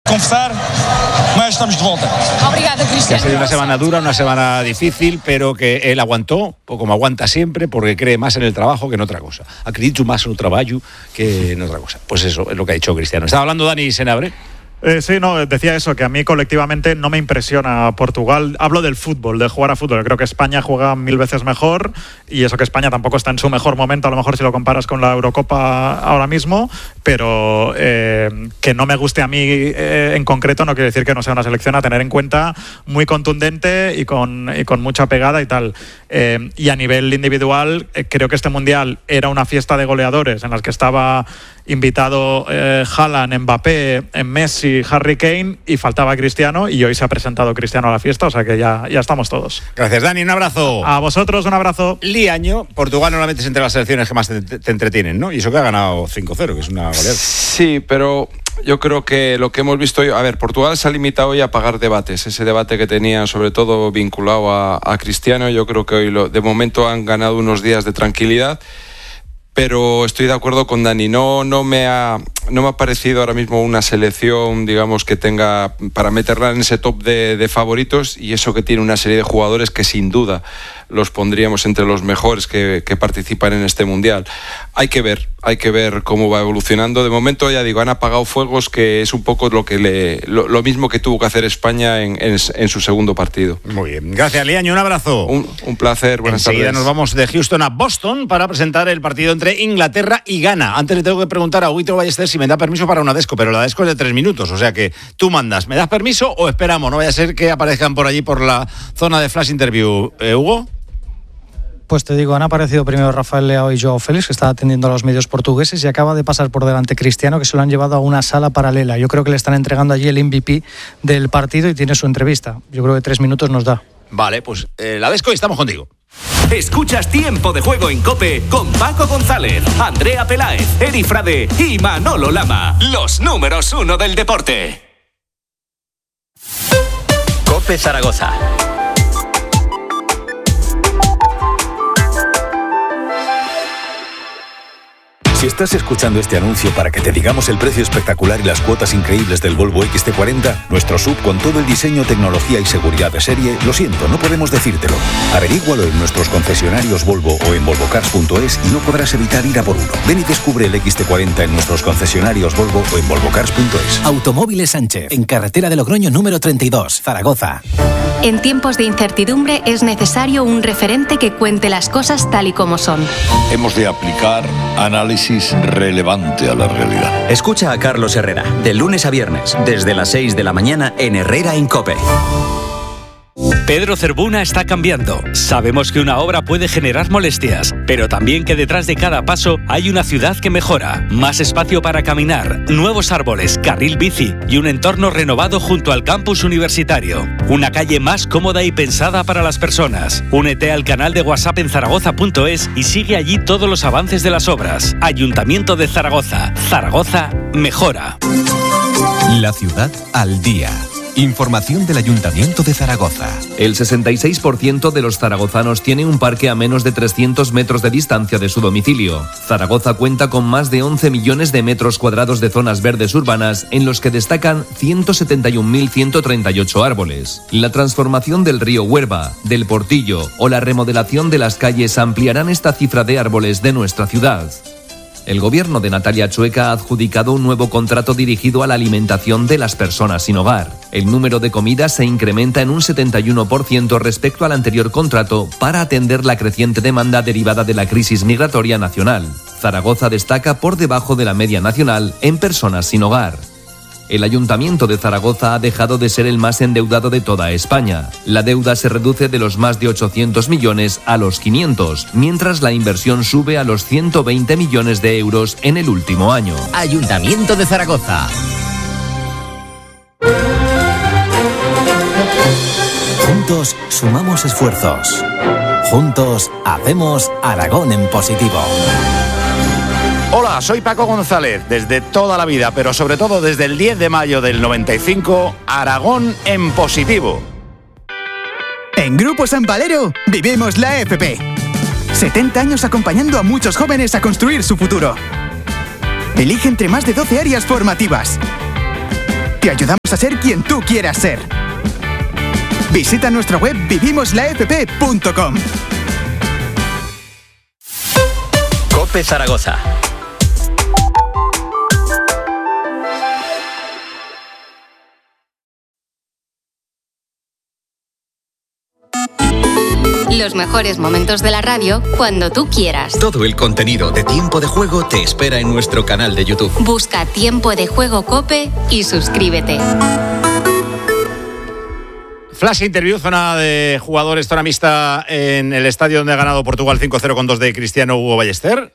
confesar, mas estamos de volta. Obrigada, Cristiano. Que ha sido una semana dura, una semana difícil, pero que él aguantó, como aguanta siempre, porque cree más en el trabajo que en otra cosa. Acredito más en el trabajo que en otra cosa. Pues eso es lo que ha dicho Cristiano. Estaba hablando Dani Senabre. Sí, no, decía eso, que a mí colectivamente no me impresiona Portugal. Hablo del fútbol, de jugar a fútbol. Yo creo que España juega 1000 veces mejor, y eso que España tampoco está en su mejor momento, a lo mejor si lo comparas con la Eurocopa ahora mismo, pero que no me guste a mí en concreto no quiere decir que no sea una selección a tener en cuenta, muy contundente y con mucha pegada y tal. Y a nivel individual, creo que este Mundial era una fiesta de goleadores en las que estaba invitado Haaland, Mbappé, Messi, Harry Kane, y faltaba Cristiano, y hoy se ha presentado Cristiano a la fiesta, o sea que ya estamos todos. Gracias, Dani, un abrazo. A vosotros un abrazo. Liaño, Portugal normalmente es entre las selecciones que más te entretienen, ¿no? Y eso que ha ganado 5-0, que es una goleada. Sí, pero yo creo que lo que hemos visto hoy, a ver, Portugal se ha limitado hoy a pagar debates, ese debate que tenían sobre todo vinculado a Cristiano. Yo creo que hoy de momento han ganado unos días de tranquilidad, pero estoy de acuerdo con Dani, no me ha parecido ahora mismo una selección, digamos, que tenga para meterla en ese top de favoritos, y eso que tiene una serie de jugadores que sin duda los pondríamos entre los mejores que participan en este Mundial. Hay que ver cómo va evolucionando. De momento, ya digo, han apagado fuegos, que es un poco lo mismo que tuvo que hacer España en su segundo partido. Muy bien, gracias, Liaño, un abrazo. Un placer, buenas tardes. Enseguida nos vamos de Houston a Boston para presentar el partido entre Inglaterra y Ghana. Antes le tengo que preguntar a Huito Ballester si me da permiso para una desco, pero la desco es de 3 minutos, o sea que tú mandas. ¿Me das permiso o esperamos? No vaya a ser que aparezcan por allí por la zona de Flash Interview. ¿Hugo? Pues te digo, han aparecido primero Rafael Leao y Joao Félix, que está atendiendo a los medios portugueses, y acaba de pasar por delante Cristiano, que se lo han llevado a una sala paralela. Yo creo que le están entregando allí el MVP del partido y tiene su entrevista. Yo creo que 3 minutos nos da. Vale, pues la desco y estamos contigo. Escuchas Tiempo de Juego en COPE con Paco González, Andrea Peláez, Eri Frade y Manolo Lama. Los números 1 del deporte. COPE Zaragoza. Si estás escuchando este anuncio para que te digamos el precio espectacular y las cuotas increíbles del Volvo XC40, nuestro SUV con todo el diseño, tecnología y seguridad de serie, lo siento, no podemos decírtelo. Averígualo en nuestros concesionarios Volvo o en volvocars.es y no podrás evitar ir a por uno. Ven y descubre el XC40 en nuestros concesionarios Volvo o en volvocars.es. Automóviles Sánchez, en carretera de Logroño número 32, Zaragoza. En tiempos de incertidumbre es necesario un referente que cuente las cosas tal y como son. Hemos de aplicar análisis relevante a la realidad. Escucha a Carlos Herrera, de lunes a viernes, desde las 6 de la mañana en Herrera en COPE. Pedro Cervuna está cambiando. Sabemos que una obra puede generar molestias, pero también que detrás de cada paso hay una ciudad que mejora. Más espacio para caminar, nuevos árboles, carril bici y un entorno renovado junto al campus universitario. Una calle más cómoda y pensada para las personas. Únete al canal de WhatsApp en zaragoza.es y sigue allí todos los avances de las obras. Ayuntamiento de Zaragoza. Zaragoza mejora. La ciudad al día. Información del Ayuntamiento de Zaragoza. El 66% de los zaragozanos tiene un parque a menos de 300 metros de distancia de su domicilio. Zaragoza cuenta con más de 11 millones de metros cuadrados de zonas verdes urbanas, en los que destacan 171.138 árboles. La transformación del río Huerva, del Portillo o la remodelación de las calles ampliarán esta cifra de árboles de nuestra ciudad. El gobierno de Natalia Chueca ha adjudicado un nuevo contrato dirigido a la alimentación de las personas sin hogar. El número de comidas se incrementa en un 71% respecto al anterior contrato para atender la creciente demanda derivada de la crisis migratoria nacional. Zaragoza destaca por debajo de la media nacional en personas sin hogar. El Ayuntamiento de Zaragoza ha dejado de ser el más endeudado de toda España. La deuda se reduce de los más de 800 millones a los 500, mientras la inversión sube a los 120 millones de euros en el último año. Ayuntamiento de Zaragoza. Juntos sumamos esfuerzos. Juntos hacemos Aragón en positivo. Hola, soy Paco González, desde toda la vida, pero sobre todo desde el 10 de mayo del 95, Aragón en positivo. En Grupo San Valero vivimos la FP. 70 años acompañando a muchos jóvenes a construir su futuro. Elige entre más de 12 áreas formativas. Te ayudamos a ser quien tú quieras ser. Visita nuestra web vivimoslafp.com. COPE Zaragoza. Los mejores momentos de la radio cuando tú quieras. Todo el contenido de Tiempo de Juego te espera en nuestro canal de YouTube. Busca Tiempo de Juego COPE y suscríbete. Flash interview, zona de jugadores, zona mixta en el estadio donde ha ganado Portugal 5-0 con 2 de Cristiano, Hugo Ballester.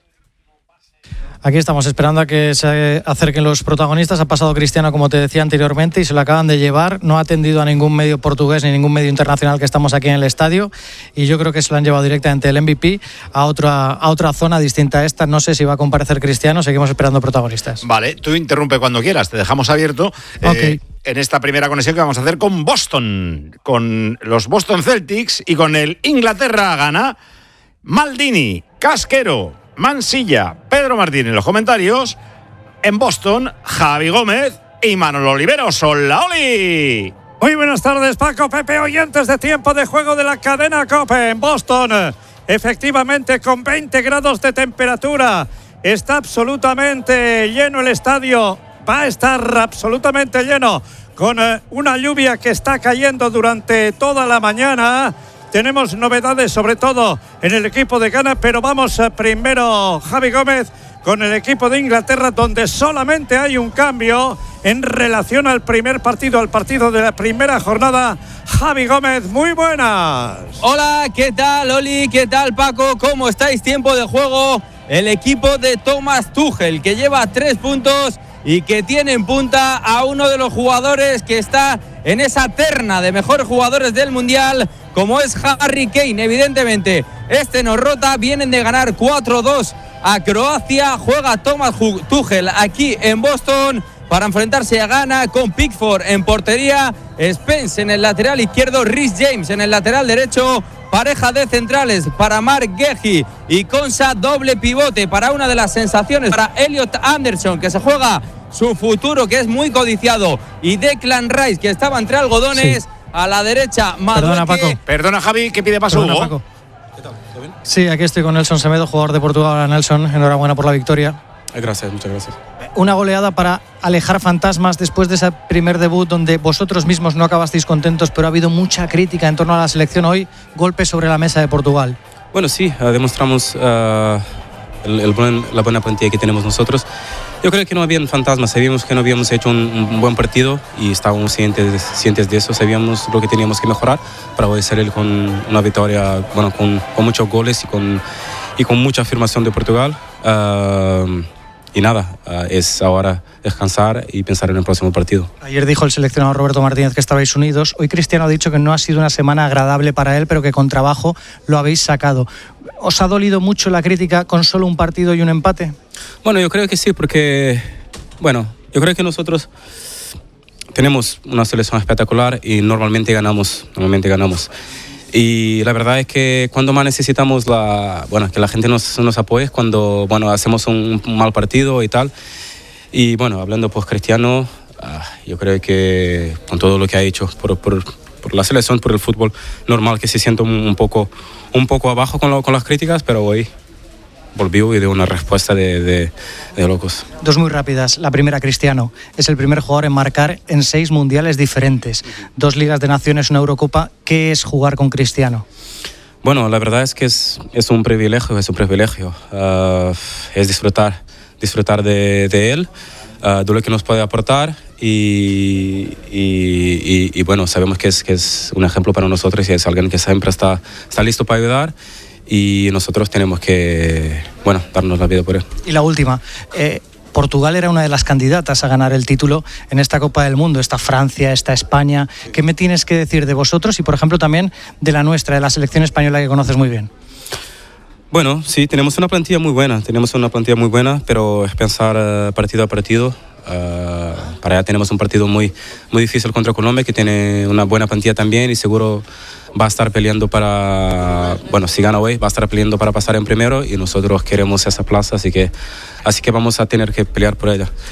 Aquí estamos esperando a que se acerquen los protagonistas. Ha pasado Cristiano, como te decía anteriormente, y se lo acaban de llevar. No ha atendido a ningún medio portugués ni ningún medio internacional que estamos aquí en el estadio. Y yo creo que se lo han llevado directamente el MVP a otra zona distinta a esta. No sé si va a comparecer Cristiano. Seguimos esperando protagonistas. Vale, tú interrumpe cuando quieras. Te dejamos abierto. Ok. En esta primera conexión que vamos a hacer con Boston, con los Boston Celtics y con el Inglaterra-Ghana. Maldini, Casquero, Mansilla, Pedro Martín en los comentarios. En Boston, Javi Gómez y Manolo Oliveros. ¡Hola, Oli! Muy buenas tardes, Paco, Pepe, oyentes de Tiempo de Juego de la cadena COPE en Boston. Efectivamente, con 20 grados de temperatura. Está absolutamente lleno el estadio. Va a estar absolutamente lleno con una lluvia que está cayendo durante toda la mañana. Tenemos novedades sobre todo en el equipo de Ghana, pero vamos primero, Javi Gómez, con el equipo de Inglaterra, donde solamente hay un cambio en relación al primer partido, al partido de la primera jornada. Javi Gómez, muy buenas. Hola, ¿qué tal, Oli? ¿Qué tal, Paco? ¿Cómo estáis? Tiempo de juego. El equipo de Thomas Tuchel, que lleva 3 puntos y que tiene en punta a uno de los jugadores que está en esa terna de mejores jugadores del Mundial, como es Harry Kane. Evidentemente, este nos rota. Vienen de ganar 4-2 a Croacia. Juega Thomas Tuchel aquí en Boston para enfrentarse a Ghana, con Pickford en portería, Spence en el lateral izquierdo, Reece James en el lateral derecho. Pareja de centrales para Mark Guehi y Konsa, doble pivote para una de las sensaciones, para Elliot Anderson, que se juega su futuro, que es muy codiciado, y Declan Rice, que estaba entre algodones. Sí. A la derecha, Madueke. Perdona, Paco. Perdona, Javi, que pide paso Hugo. Paco. ¿Qué tal? ¿Todo bien? Sí, aquí estoy con Nelson Semedo, jugador de Portugal. Hola, Nelson, enhorabuena por la victoria. Gracias, muchas gracias. Una goleada para alejar fantasmas después de ese primer debut donde vosotros mismos no acabasteis contentos, pero ha habido mucha crítica en torno a la selección hoy. Golpe sobre la mesa de Portugal. Bueno, sí, demostramos la buena plantilla que tenemos nosotros. Yo creo que no habían fantasmas, sabíamos que no habíamos hecho un buen partido y estábamos conscientes de eso, sabíamos lo que teníamos que mejorar para poder salir con una victoria, bueno, con muchos goles y con mucha afirmación de Portugal. Y nada, es ahora descansar y pensar en el próximo partido. Ayer dijo el seleccionador Roberto Martínez que estabais unidos. Hoy Cristiano ha dicho que no ha sido una semana agradable para él, pero que con trabajo lo habéis sacado. ¿Os ha dolido mucho la crítica con solo un partido y un empate? Bueno, yo creo que sí, porque yo creo que nosotros tenemos una selección espectacular y normalmente ganamos. Y la verdad es que cuando más necesitamos que la gente nos apoye, cuando hacemos un mal partido y tal. Y bueno, hablando pues Cristiano, yo creo que con todo lo que ha hecho por la selección, por el fútbol, normal que se sienta un poco abajo con las críticas, pero hoy volvió y dio una respuesta de locos. Dos muy rápidas. La primera, Cristiano. Es el primer jugador en marcar en 6 mundiales diferentes. 2 Ligas de Naciones, una Eurocopa. ¿Qué es jugar con Cristiano? Bueno, la verdad es que es un privilegio. Es disfrutar de él, de lo que nos puede aportar y bueno, sabemos que es un ejemplo para nosotros y es alguien que siempre está listo para ayudar. Y nosotros tenemos que, darnos la vida por él. Y la última, Portugal era una de las candidatas a ganar el título en esta Copa del Mundo. Está Francia, está España. ¿Qué me tienes que decir de vosotros y, por ejemplo, también de la nuestra, de la selección española que conoces muy bien? Bueno, sí, tenemos una plantilla muy buena, pero es pensar partido a partido. Para allá tenemos un partido muy, muy difícil contra Colombia, que tiene una buena plantilla también y seguro va a estar peleando si gana hoy, va a estar peleando para pasar en primero y nosotros queremos esa plaza, así que vamos a tener que pelear por ella.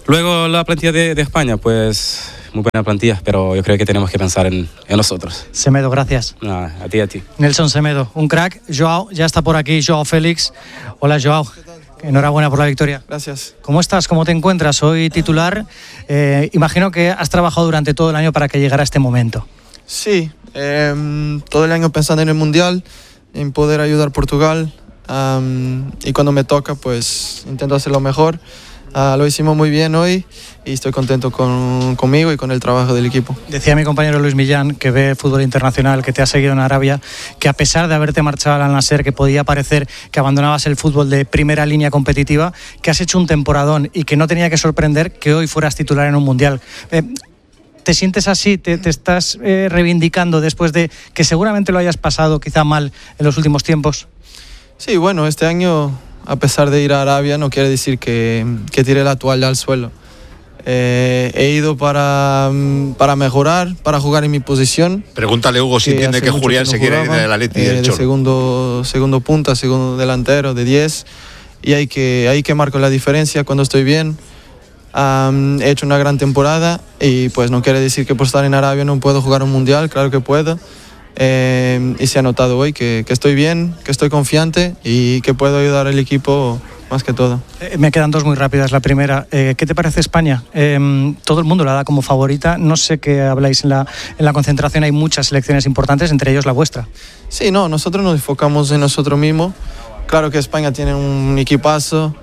Luego la plantilla de España, pues muy buena plantilla, pero yo creo que tenemos que pensar en nosotros. Semedo, gracias. A ti. Nelson Semedo, un crack. Joao, ya está por aquí, Joao Félix. Hola, Joao. Enhorabuena por la victoria. Gracias. ¿Cómo estás? ¿Cómo te encuentras? Hoy titular. Imagino que has trabajado durante todo el año para que llegara este momento. Sí, todo el año pensando en el Mundial, en poder ayudar a Portugal. Y cuando me toca, pues intento hacerlo mejor. Lo hicimos muy bien hoy y estoy contento conmigo y con el trabajo del equipo. Decía mi compañero Luis Millán, que ve fútbol internacional, que te ha seguido en Arabia, que a pesar de haberte marchado al Al-Nassr, que podía parecer que abandonabas el fútbol de primera línea competitiva, que has hecho un temporadón y que no tenía que sorprender que hoy fueras titular en un Mundial. ¿Te sientes así? ¿Te estás reivindicando después de que seguramente lo hayas pasado quizá mal en los últimos tiempos? Sí, bueno, este año, a pesar de ir a Arabia, no quiere decir que tire la toalla al suelo. He ido para mejorar, para jugar en mi posición. Pregúntale, Hugo, si entiende que Julián se quiere ir del Atleti y del Cholo. De segundo punta, segundo delantero, de 10. Y hay que marcar la diferencia cuando estoy bien. He hecho una gran temporada y pues no quiere decir que por estar en Arabia no puedo jugar un Mundial, claro que puedo. Y se ha notado hoy que estoy bien, que estoy confiante y que puedo ayudar al equipo más que todo. Me quedan dos muy rápidas. La primera, ¿qué te parece España? Todo el mundo la da como favorita. No sé qué habláis en la concentración. Hay muchas selecciones importantes, entre ellos la vuestra. Sí, no, nosotros nos enfocamos en nosotros mismos. Claro que España tiene un equipazo,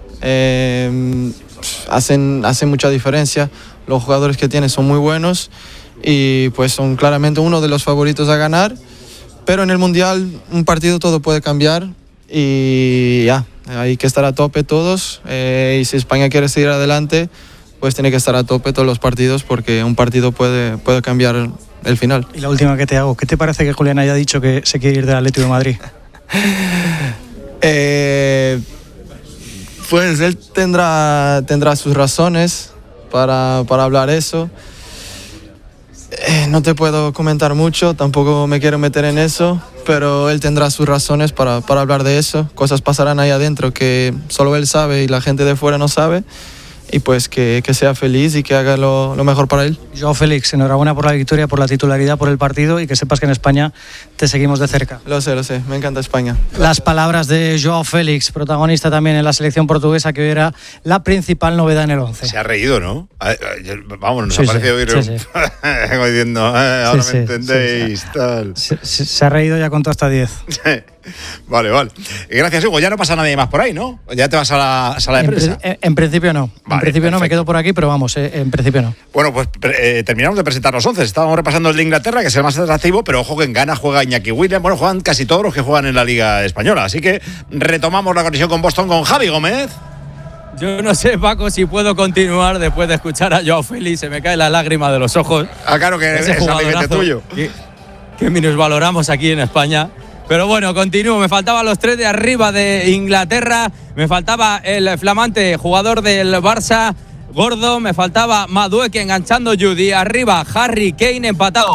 hacen mucha diferencia. Los jugadores que tiene son muy buenos y pues son claramente uno de los favoritos a ganar. Pero en el Mundial, un partido todo puede cambiar y ya. Hay que estar a tope todos y si España quiere seguir adelante, pues tiene que estar a tope todos los partidos porque un partido puede cambiar el final. Y la última que te hago, ¿qué te parece que Julián haya dicho que se quiere ir del Atlético de Madrid? Pues él tendrá sus razones para hablar eso. No te puedo comentar mucho, tampoco me quiero meter en eso, pero él tendrá sus razones para hablar de eso. Cosas pasarán ahí adentro que solo él sabe y la gente de fuera no sabe. Y pues que sea feliz y que haga lo mejor para él. Joao Félix, enhorabuena por la victoria, por la titularidad, por el partido y que sepas que en España te seguimos de cerca. Lo sé, me encanta España. Las palabras de Joao Félix, protagonista también en la selección portuguesa, que hoy era la principal novedad en el 11. Se ha reído, ¿no? Vamos, nos ha parecido oír diciendo, ahora me entendéis, tal. Se ha reído ya contó hasta 10. Vale. Gracias, Hugo. Ya no pasa nadie más por ahí, ¿no? Ya te vas a la sala de prensa. En principio no. Vale, en principio perfecto. no, me quedo por aquí, pero vamos, en principio no. Bueno, pues terminamos de presentar los 11. Estábamos repasando el de Inglaterra, que es el más atractivo, pero ojo que en Ghana juega Iñaki Williams. Bueno, juegan casi todos los que juegan en la Liga Española. Así que retomamos la conexión con Boston con Javi Gómez. Yo no sé, Paco, si puedo continuar después de escuchar a Joao Félix. Se me cae la lágrima de los ojos. Claro que ese es amiguete tuyo. Que minusvaloramos aquí en España. Pero bueno, continúo. Me faltaban los tres de arriba de Inglaterra. Me faltaba el flamante jugador del Barça, Gordo. Me faltaba Madueke enganchando Judy. Arriba, Harry Kane empatado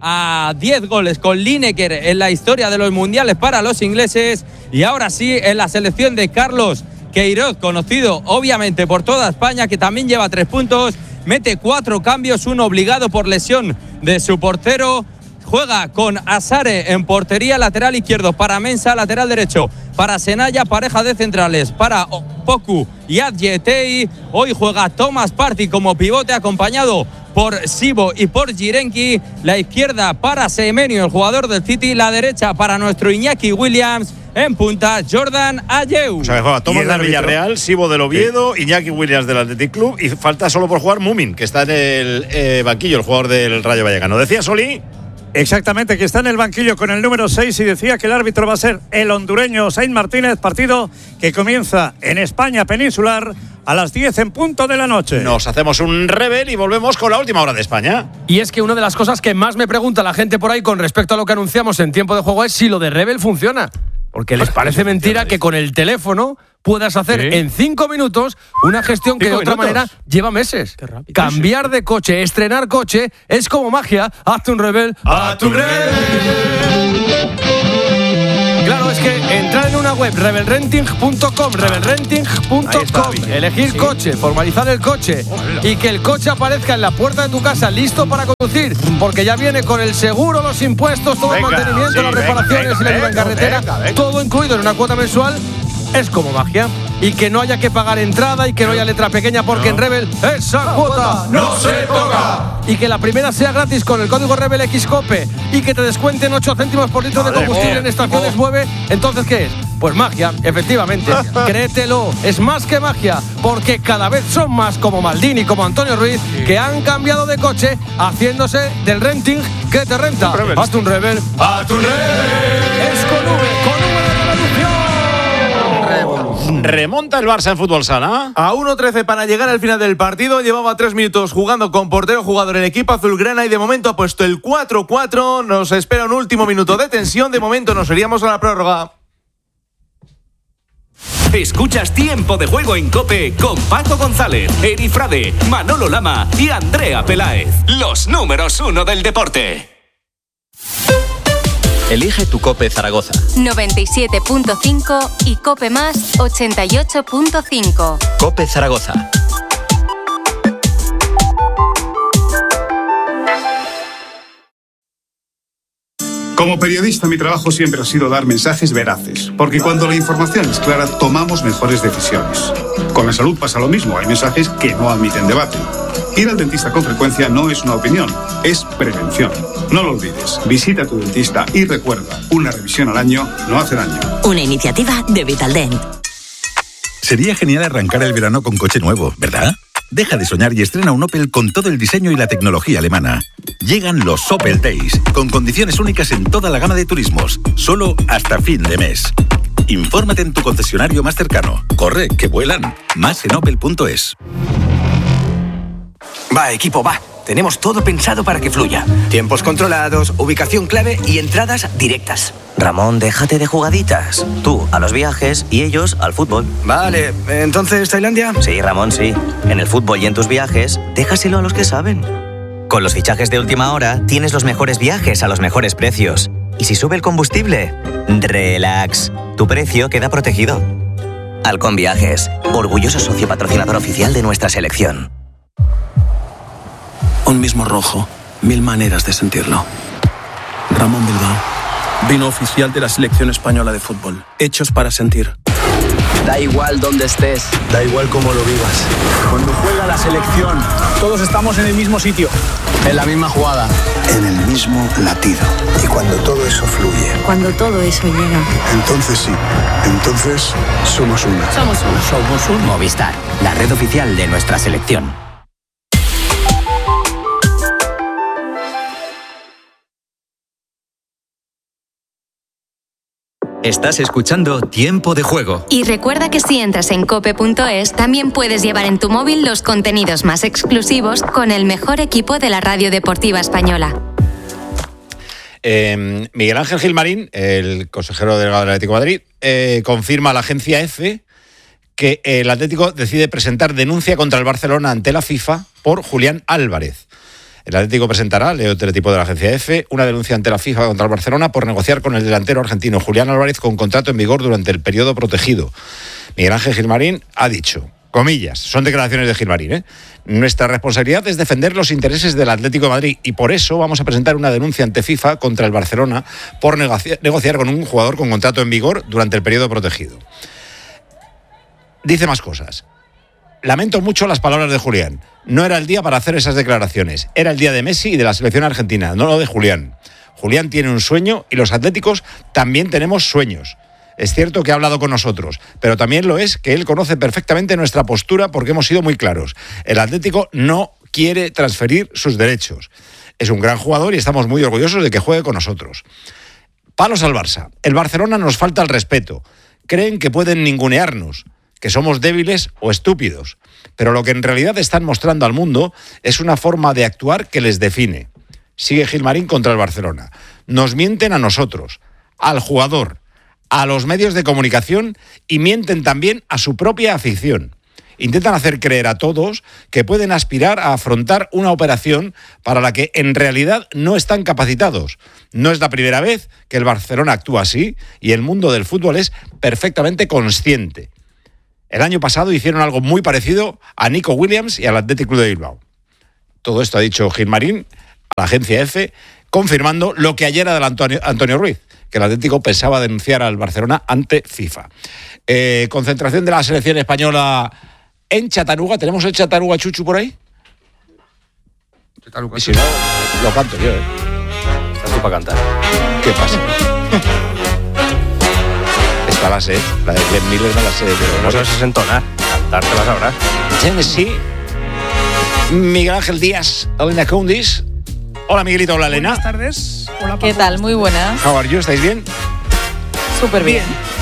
a 10 goles con Lineker en la historia de los mundiales para los ingleses. Y ahora sí, en la selección de Carlos Queiroz, conocido obviamente por toda España, que también lleva 3 puntos. Mete 4 cambios, uno obligado por lesión de su portero. Juega con Asare en portería, lateral izquierdo para Mensah, lateral derecho para Senaya, pareja de centrales para Poku y Adjetei. Hoy juega Thomas Partey como pivote acompañado por Sibo y por Girenki. La izquierda para Semenyo, el jugador del City, la derecha para nuestro Iñaki Williams. En punta, Jordan Ayew. O sea, que juega Thomas del Villarreal, Sibo del Oviedo, Iñaki Williams del Athletic Club y falta solo por jugar Mumin, que está en el banquillo, el jugador del Rayo Vallecano. ¿Decía Soli? Exactamente, que está en el banquillo con el número 6 y decía que el árbitro va a ser el hondureño Sainz Martínez, partido que comienza en España peninsular a las 10 en punto de la noche. Nos hacemos un rebel y volvemos con la última hora de España. Y es que una de las cosas que más me pregunta la gente por ahí con respecto a lo que anunciamos en tiempo de juego es si lo de rebel funciona. Porque les parece mentira que con el teléfono puedas hacer en 5 minutos una gestión que de otra manera lleva meses. Cambiar de coche, estrenar coche, es como magia. Hazte un rebel, hazte un rebel. Claro, Claro, es que entrar en una web, rebelrenting.com, elegir coche, formalizar el coche y que el coche aparezca en la puerta de tu casa listo para conducir, porque ya viene con el seguro, los impuestos, todo el mantenimiento, las reparaciones y la ayuda en carretera, todo incluido en una cuota mensual, es como magia. Y que no haya que pagar entrada y que no haya letra pequeña, porque en Rebel esa cuota no se toca. Y que la primera sea gratis con el código RebelXCOPE y que te descuenten 8 céntimos por litro de combustible en estaciones Mueve. Entonces, ¿qué es? Pues magia, efectivamente. Créetelo, es más que magia, porque cada vez son más como Maldini, como Antonio Ruiz, que han cambiado de coche haciéndose del renting que te renta. Hazte un Rebel. ¡Hazte un Rebel! Es con V de revolución. Remonta el Barça en fútbol sala. A 1-13 para llegar al final del partido. Llevaba 3 minutos jugando con portero jugador el equipo azulgrana y de momento ha puesto el 4-4. Nos espera un último minuto de tensión. De momento nos iríamos a la prórroga. Escuchas Tiempo de Juego en COPE con Paco González, Eri Frade, Manolo Lama y Andrea Peláez. Los números 1 del deporte. Elige tu COPE Zaragoza. 97.5 y COPE Más 88.5. COPE Zaragoza. Como periodista, mi trabajo siempre ha sido dar mensajes veraces, porque cuando la información es clara, tomamos mejores decisiones. Con la salud pasa lo mismo, hay mensajes que no admiten debate. Ir al dentista con frecuencia no es una opinión, es prevención. No lo olvides, visita a tu dentista y recuerda, una revisión al año no hace daño. Una iniciativa de Vitaldent. Sería genial arrancar el verano con coche nuevo, ¿verdad? Deja de soñar y estrena un Opel con todo el diseño y la tecnología alemana. Llegan los Opel Days, con condiciones únicas en toda la gama de turismos, solo hasta fin de mes. Infórmate en tu concesionario más cercano. Corre, que vuelan. Más en opel.es. Va, equipo, va. Tenemos todo pensado para que fluya. Tiempos controlados, ubicación clave y entradas directas. Ramón, déjate de jugaditas. Tú a los viajes y ellos al fútbol. Vale, ¿entonces Tailandia? Sí, Ramón, sí. En el fútbol y en tus viajes, déjaselo a los que saben. Con los fichajes de última hora, tienes los mejores viajes a los mejores precios. Y si sube el combustible, relax. Tu precio queda protegido. Halcón Viajes, orgulloso socio patrocinador oficial de nuestra selección. Un mismo rojo, 1000 maneras de sentirlo. Ramón Bilbao, vino oficial de la selección española de fútbol. Hechos para sentir. Da igual dónde estés, Da igual cómo lo vivas. cuando juega la selección, todos estamos en el mismo sitio, en la misma jugada. En el mismo latido. Y cuando todo eso fluye, Cuando todo eso llega. entonces sí, entonces somos una. Somos uno. Somos un Movistar, la red oficial de nuestra selección. Estás escuchando Tiempo de Juego. Y recuerda que si entras en cope.es, también puedes llevar en tu móvil los contenidos más exclusivos con el mejor equipo de la radio deportiva española. Miguel Ángel Gilmarín, el consejero delegado del Atlético de Madrid, confirma a la agencia EFE que el Atlético decide presentar denuncia contra el Barcelona ante la FIFA por Julián Álvarez. El Atlético presentará, leo el teletipo de la agencia EFE, una denuncia ante la FIFA contra el Barcelona por negociar con el delantero argentino Julián Álvarez con contrato en vigor durante el periodo protegido. Miguel Ángel Gilmarín ha dicho, comillas, son declaraciones de Gilmarín, nuestra responsabilidad es defender los intereses del Atlético de Madrid y por eso vamos a presentar una denuncia ante FIFA contra el Barcelona por negociar con un jugador con contrato en vigor durante el periodo protegido. Dice más cosas. Lamento mucho las palabras de Julián. No era el día para hacer esas declaraciones. Era el día de Messi y de la selección argentina, no lo de Julián. Julián tiene un sueño y los atléticos también tenemos sueños. Es cierto que ha hablado con nosotros, pero también lo es que él conoce perfectamente nuestra postura porque hemos sido muy claros. El Atlético no quiere transferir sus derechos. Es un gran jugador y estamos muy orgullosos de que juegue con nosotros. Palos al Barça. El Barcelona nos falta el respeto. Creen que pueden ningunearnos, que somos débiles o estúpidos, pero lo que en realidad están mostrando al mundo es una forma de actuar que les define. Sigue Gilmarín contra el Barcelona. Nos mienten a nosotros, al jugador, a los medios de comunicación y mienten también a su propia afición. intentan hacer creer a todos que pueden aspirar a afrontar una operación para la que en realidad no están capacitados. No es la primera vez que el Barcelona actúa así y el mundo del fútbol es perfectamente consciente. El año pasado hicieron algo muy parecido a Nico Williams y al Athletic Club de Bilbao. Todo esto ha dicho Gilmarín a la agencia EFE, confirmando lo que ayer adelantó Antonio Ruiz, que el Atlético pensaba denunciar al Barcelona ante FIFA. Concentración de la selección española en Chattanooga. ¿Tenemos el Chattanooga Chuchu por ahí? Chattanooga. Y si no, lo canto yo. Estás tú para cantar. ¿Qué pasa? Esta la sé, la de Glenn Miller no la sé. Pero no sabes entonar. Cantar te vas a sabrás. Tennessee. Miguel Ángel Díaz, Elena Condis. Hola Miguelito, hola Elena. Buenas tardes. Hola, ¿qué tal? Muy buenas. How are you? ¿Estáis bien? Súper bien.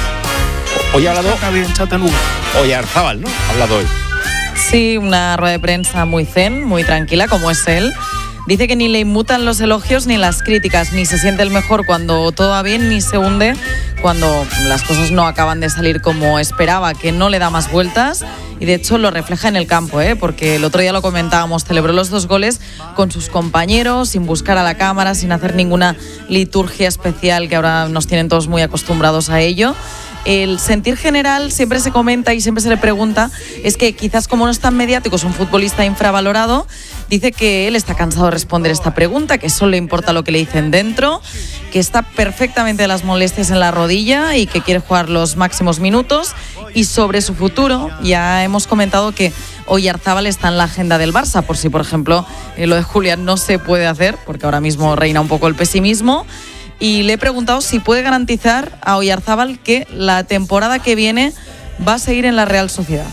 Hoy ha hablado Chattanooga. Oyarzábal, ¿no? Ha hablado hoy. Sí, una rueda de prensa muy zen, muy tranquila, como es él. Dice que ni le inmutan los elogios ni las críticas, ni se siente el mejor cuando todo va bien, ni se hunde cuando las cosas no acaban de salir como esperaba, que no le da más vueltas. Y de hecho lo refleja en el campo, porque el otro día lo comentábamos, celebró los 2 goles con sus compañeros, sin buscar a la cámara, sin hacer ninguna liturgia especial, que ahora nos tienen todos muy acostumbrados a ello. El sentir general siempre se comenta y siempre se le pregunta, es que quizás como no es tan mediático, es un futbolista infravalorado. Dice que él está cansado de responder esta pregunta, que solo le importa lo que le dicen dentro, que está perfectamente de las molestias en la rodilla y que quiere jugar los máximos minutos. Y sobre su futuro, ya hemos comentado que Oyarzábal está en la agenda del Barça, por si, por ejemplo, lo de Julián no se puede hacer, porque ahora mismo reina un poco el pesimismo. Y le he preguntado si puede garantizar a Oyarzábal que la temporada que viene va a seguir en la Real Sociedad.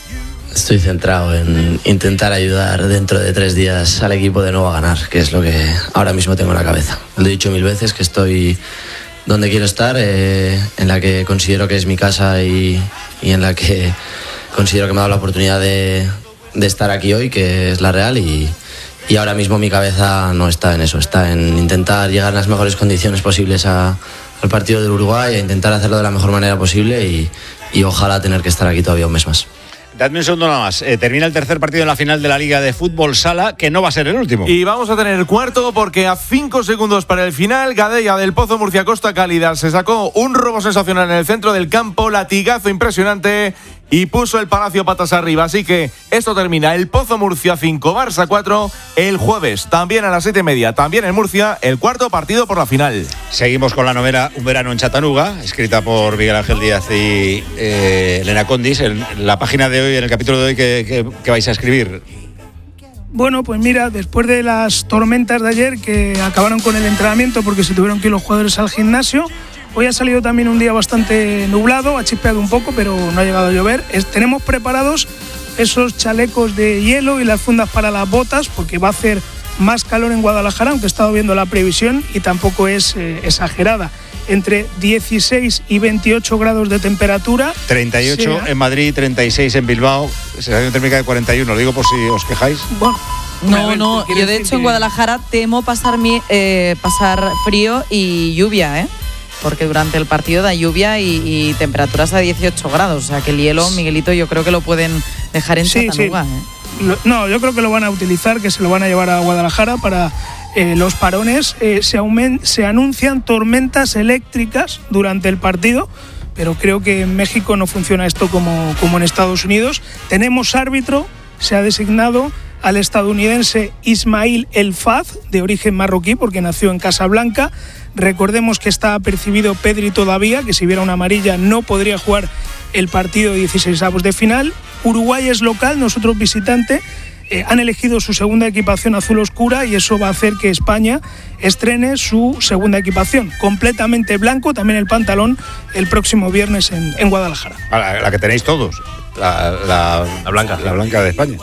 Estoy centrado en intentar ayudar dentro de 3 días al equipo de nuevo a ganar, que es lo que ahora mismo tengo en la cabeza. Lo he dicho 1000 veces, que estoy donde quiero estar, en la que considero que es mi casa y en la que considero que me ha dado la oportunidad de estar aquí hoy, que es la Real, y ahora mismo mi cabeza no está en eso, está en intentar llegar en las mejores condiciones posibles al partido del Uruguay, a intentar hacerlo de la mejor manera posible y ojalá tener que estar aquí todavía un mes más. Dadme un segundo nada más. Termina el tercer partido en la final de la Liga de Fútbol Sala, que no va a ser el último. Y vamos a tener el cuarto, porque a 5 segundos para el final, Gadella del Pozo Murcia Costa Cálida se sacó un robo sensacional en el centro del campo, latigazo impresionante, y puso el Palacio patas arriba. Así que esto termina el Pozo Murcia 5, Barça 4, el jueves, también a las 7:30, también en Murcia, el cuarto partido por la final. Seguimos con la novela Un verano en Chattanooga, escrita por Miguel Ángel Díaz y Elena Condis. En la página de hoy, en el capítulo de hoy, ¿qué vais a escribir? Bueno, pues mira, después de las tormentas de ayer que acabaron con el entrenamiento porque se tuvieron que ir los jugadores al gimnasio, hoy ha salido también un día bastante nublado, ha chispeado un poco, pero no ha llegado a llover. Tenemos preparados esos chalecos de hielo y las fundas para las botas, porque va a hacer más calor en Guadalajara, aunque he estado viendo la previsión y tampoco es exagerada. Entre 16 y 28 grados de temperatura. 38 en Madrid, 36 en Bilbao, sensación térmica de 41, lo digo por si os quejáis. Bueno, No, yo de hecho en Guadalajara temo pasar frío y lluvia, porque durante el partido da lluvia y temperaturas a 18 grados, o sea que el hielo, Miguelito, yo creo que lo pueden dejar en Chattanooga. No, yo creo que lo van a utilizar, que se lo van a llevar a Guadalajara para los parones. Se anuncian tormentas eléctricas durante el partido, pero creo que en México no funciona esto como en Estados Unidos. Tenemos árbitro, se ha designado al estadounidense Ismail El Faz, de origen marroquí, porque nació en Casablanca. Recordemos que está apercibido Pedri todavía, que si hubiera una amarilla no podría jugar el partido de 16avos de final. Uruguay es local, nosotros visitante. Han elegido su segunda equipación azul oscura y eso va a hacer que España estrene su segunda equipación, completamente blanco, también el pantalón, el próximo viernes en Guadalajara. La que tenéis todos, la blanca. La blanca de España.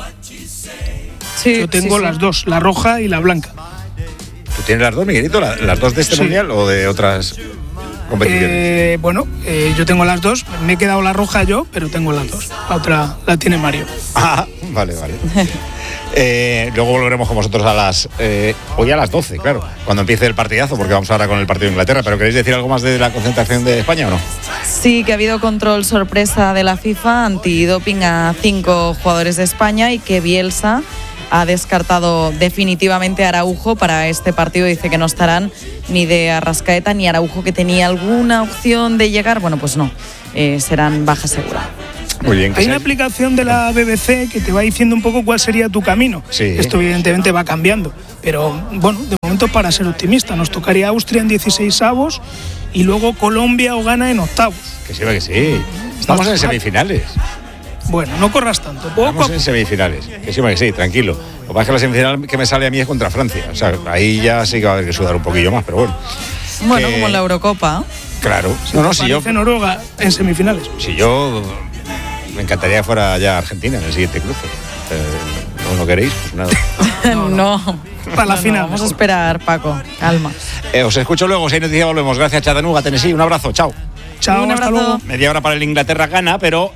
Sí, yo tengo las dos, la roja y la blanca. ¿Tú tienes las dos, Miguelito? ¿Las dos de este mundial o de otras competiciones? Yo tengo las dos. Me he quedado la roja yo, pero tengo las dos. La otra la tiene Mario. Ah, vale. Luego volveremos con vosotros hoy a las 12, claro, cuando empiece el partidazo, porque vamos ahora con el partido de Inglaterra. ¿Pero queréis decir algo más de la concentración de España o no? Sí, que ha habido control sorpresa de la FIFA antidoping a 5 jugadores de España y que Bielsa ha descartado definitivamente a Araujo para este partido. Dice que no estarán ni de Arrascaeta ni Araujo, que tenía alguna opción de llegar. Bueno, pues no, serán baja segura. Muy bien. Hay una aplicación de la BBC que te va diciendo un poco cuál sería tu camino. Sí. Esto evidentemente va cambiando, pero bueno, de momento para ser optimista, nos tocaría Austria en 16avos y luego Colombia o Ghana en octavos. Que sí. Estamos en semifinales. Bueno, no corras tanto. Estamos en semifinales. Que sí, tranquilo. Lo que pasa es que la semifinal que me sale a mí es contra Francia. O sea, ahí ya sí que va a haber que sudar un poquillo más, pero bueno. Bueno, como en la Eurocopa. Claro. Si yo Noruega en semifinales. Si yo me encantaría que fuera ya Argentina en el siguiente cruce. ¿No queréis? Pues nada. No. Para la final. Vamos a esperar, Paco. Calma. Os escucho luego. Si hay noticia volvemos. Gracias, Chattanooga, Tennessee. Un abrazo. Chao. Chao, hasta luego. Media hora para el Inglaterra-Ghana, pero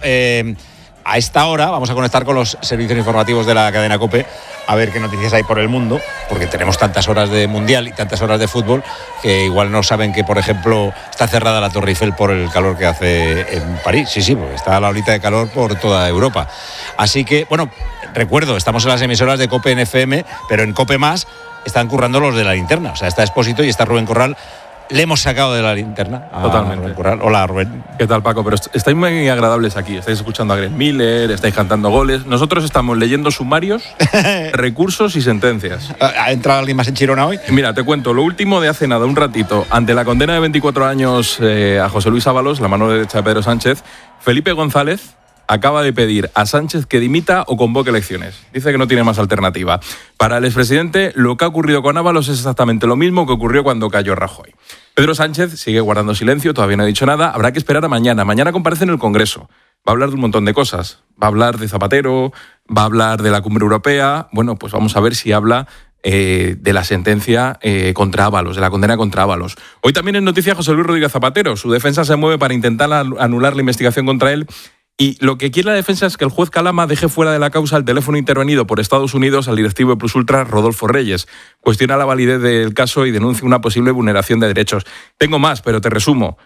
a esta hora vamos a conectar con los servicios informativos de la cadena COPE a ver qué noticias hay por el mundo, porque tenemos tantas horas de mundial y tantas horas de fútbol que igual no saben que, por ejemplo, está cerrada la Torre Eiffel por el calor que hace en París. Sí, porque está la olita de calor por toda Europa. Así que, bueno, recuerdo, estamos en las emisoras de COPE en FM, pero en COPE Más están currando los de la linterna. O sea, está Expósito y está Rubén Corral. Le hemos sacado de la linterna. Totalmente. Hola, Rubén. ¿Qué tal, Paco? Pero estáis muy agradables aquí. Estáis escuchando a Greg Miller, estáis cantando goles. Nosotros estamos leyendo sumarios, recursos y sentencias. ¿Ha entrado alguien más en Chirona hoy? Mira, te cuento. Lo último de hace nada, un ratito. Ante la condena de 24 años a José Luis Ábalos, la mano derecha de Pedro Sánchez, Felipe González acaba de pedir a Sánchez que dimita o convoque elecciones. Dice que no tiene más alternativa. Para el expresidente, lo que ha ocurrido con Ábalos es exactamente lo mismo que ocurrió cuando cayó Rajoy. Pedro Sánchez sigue guardando silencio, todavía no ha dicho nada. Habrá que esperar a mañana. Mañana comparece en el Congreso. Va a hablar de un montón de cosas. Va a hablar de Zapatero, va a hablar de la Cumbre Europea. Bueno, pues vamos a ver si habla de la sentencia contra Ábalos, de la condena contra Ábalos. Hoy también en noticia José Luis Rodríguez Zapatero. Su defensa se mueve para intentar anular la investigación contra él. Y lo que quiere la defensa es que el juez Calama deje fuera de la causa el teléfono intervenido por Estados Unidos al directivo de Plus Ultra, Rodolfo Reyes. Cuestiona la validez del caso y denuncia una posible vulneración de derechos. Tengo más, pero te resumo.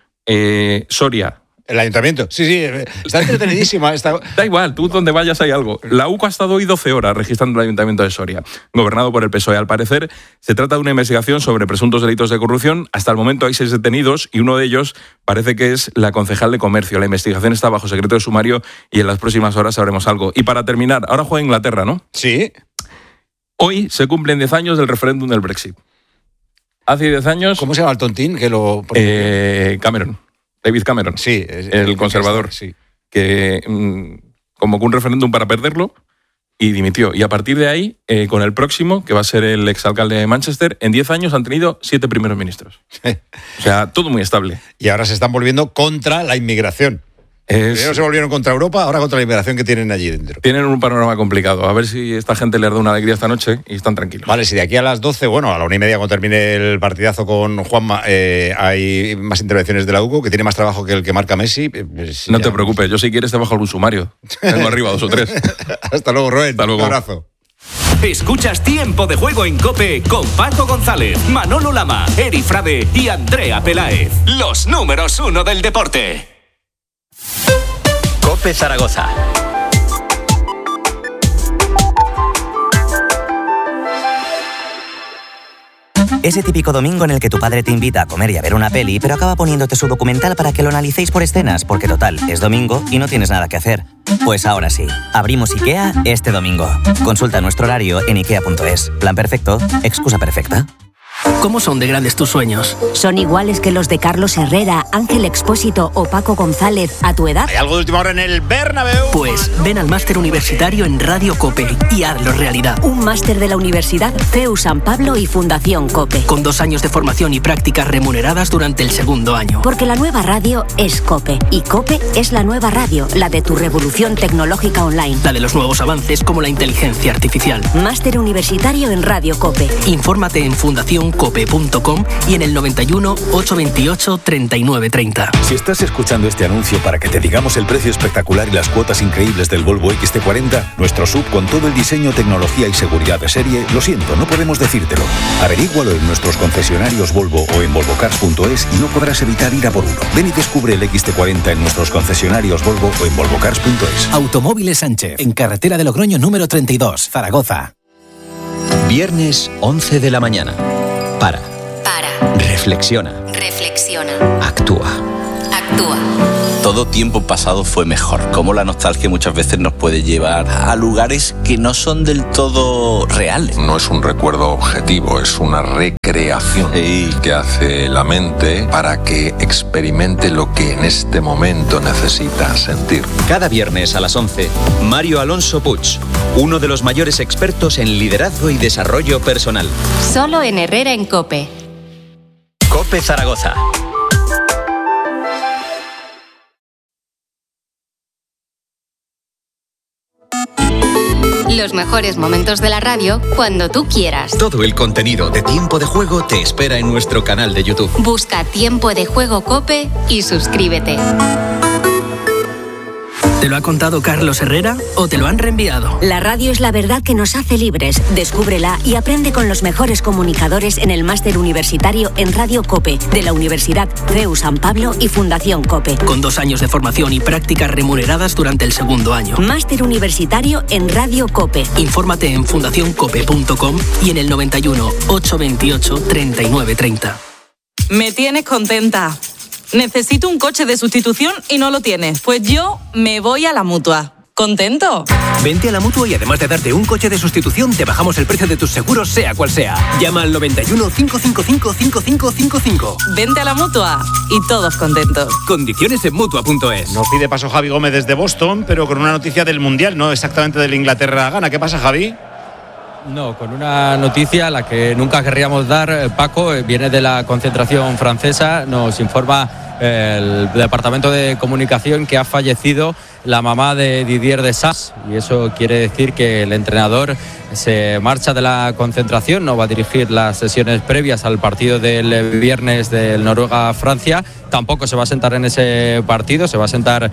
Soria. El ayuntamiento. Sí, está entretenidísima. Da igual, tú donde vayas hay algo. La UCO ha estado hoy 12 horas registrando el ayuntamiento de Soria, gobernado por el PSOE. Al parecer, se trata de una investigación sobre presuntos delitos de corrupción. Hasta el momento hay 6 detenidos y uno de ellos parece que es la concejal de comercio. La investigación está bajo secreto de sumario y en las próximas horas sabremos algo. Y para terminar, ahora juega Inglaterra, ¿no? Sí. Hoy se cumplen 10 años del referéndum del Brexit. Hace 10 años... ¿Cómo se llama el tontín? Cameron. David Cameron, sí, el conservador, sí, que convocó un referéndum para perderlo y dimitió. Y a partir de ahí, con el próximo, que va a ser el exalcalde de Manchester, en 10 años han tenido 7 primeros ministros. O sea, todo muy estable. Y ahora se están volviendo contra la inmigración. Primero se volvieron contra Europa, ahora contra la inmigración que tienen allí dentro. Tienen un panorama complicado. A ver si esta gente les da una alegría esta noche y están tranquilos. Vale, si de aquí a las 12, bueno, a la 1:30 cuando termine el partidazo con Juanma, hay más intervenciones de la UCO, que tiene más trabajo que el que marca Messi. Pues no te preocupes, yo si quieres te bajo algún sumario. Tengo arriba 2 o 3. Hasta luego, Rubén. Hasta luego. Un abrazo. Escuchas Tiempo de Juego en COPE con Paco González, Manolo Lama, Eri Frade y Andrea Peláez. Los números 1 del deporte. COPE Zaragoza. Ese típico domingo en el que tu padre te invita a comer y a ver una peli, pero acaba poniéndote su documental para que lo analicéis por escenas, porque total, es domingo y no tienes nada que hacer. Pues ahora sí, abrimos IKEA este domingo. Consulta nuestro horario en ikea.es. Plan perfecto, excusa perfecta. ¿Cómo son de grandes tus sueños? ¿Son iguales que los de Carlos Herrera, Ángel Expósito o Paco González a tu edad? ¿Hay algo de última hora en el Bernabéu? Pues ven al máster universitario en Radio COPE y hazlo realidad. Un máster de la Universidad CEU San Pablo y Fundación COPE. Con 2 años de formación y prácticas remuneradas durante el 2º año. Porque la nueva radio es COPE. Y COPE es la nueva radio, la de tu revolución tecnológica online. La de los nuevos avances como la inteligencia artificial. Máster universitario en Radio COPE. Infórmate en fundacioncope.es. cope.com y en el 91 828 3930. Si estás escuchando este anuncio para que te digamos el precio espectacular y las cuotas increíbles del Volvo XC40, nuestro SUV con todo el diseño, tecnología y seguridad de serie, lo siento, no podemos decírtelo. Averígualo en nuestros concesionarios Volvo o en volvocars.es y no podrás evitar ir a por uno. Ven y descubre el XT40 en nuestros concesionarios Volvo o en volvocars.es. Automóviles Sánchez, en carretera de Logroño número 32, Zaragoza. Viernes 11 de la mañana. Para. Reflexiona. Actúa. Todo tiempo pasado fue mejor. Como la nostalgia muchas veces nos puede llevar a lugares que no son del todo reales. No es un recuerdo objetivo, es una recreación que hace la mente para que experimente lo que en este momento necesita sentir. Cada viernes a las 11, Mario Alonso Puig, uno de los mayores expertos en liderazgo y desarrollo personal. Solo en Herrera en COPE. COPE Zaragoza. Los mejores momentos de la radio cuando tú quieras. Todo el contenido de Tiempo de Juego te espera en nuestro canal de YouTube. Busca Tiempo de Juego COPE y suscríbete. ¿Te lo ha contado Carlos Herrera o te lo han reenviado? La radio es la verdad que nos hace libres. Descúbrela y aprende con los mejores comunicadores en el máster universitario en Radio COPE de la Universidad CEU San Pablo y Fundación COPE. Con 2 años de formación y prácticas remuneradas durante el segundo año. Máster universitario en Radio COPE. Infórmate en fundacioncope.com y en el 91 828 3930. Me tienes contenta. Necesito un coche de sustitución y no lo tienes. Pues yo me voy a la Mutua. ¿Contento? Vente a la Mutua y además de darte un coche de sustitución, te bajamos el precio de tus seguros, sea cual sea. Llama al 91 555 5555. Vente a la Mutua y todos contentos. Condiciones en Mutua.es. Nos pide paso Javi Gómez desde Boston, pero con una noticia del Mundial, no exactamente del Inglaterra-Ghana. ¿Qué pasa, Javi? No, con una noticia a la que nunca querríamos dar, Paco, viene de la concentración francesa, nos informa el Departamento de Comunicación que ha fallecido la mamá de Didier Deschamps y eso quiere decir que el entrenador se marcha de la concentración, no va a dirigir las sesiones previas al partido del viernes del Noruega-Francia, tampoco se va a sentar en ese partido, se va a sentar